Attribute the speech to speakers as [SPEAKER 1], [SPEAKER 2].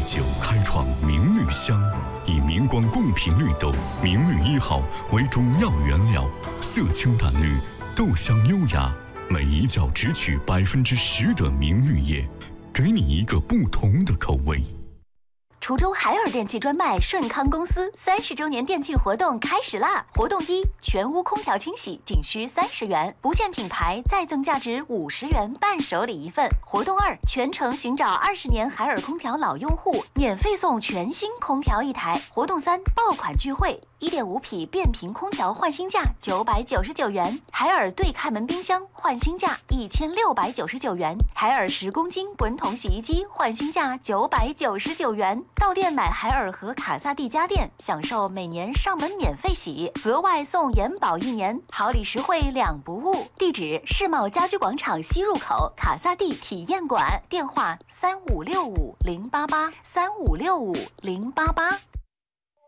[SPEAKER 1] 酒开创明绿香，以明光贡品绿豆明绿1号为主要原料，色清淡绿，豆香优雅，每一窖只取10%的明绿叶，给你一个不同的口味。
[SPEAKER 2] 滁州海尔电器专卖顺康公司30周年电器活动开始啦！活动1，全屋空调清洗仅需30元，不限品牌再赠价值50元伴手礼1份。活动2，全程寻找20年海尔空调老用户，免费送全新空调1台。活动3，爆款聚会，1.5匹变频空调换新价999元，海尔对开门冰箱换新价1699元，海尔10公斤滚筒洗衣机换新价999元。到店买海尔和卡萨帝家电，享受每年上门免费洗，额外送延保1年，好礼实惠2不误。地址：世贸家居广场西入口卡萨帝体验馆，电话3565-088，3565-088。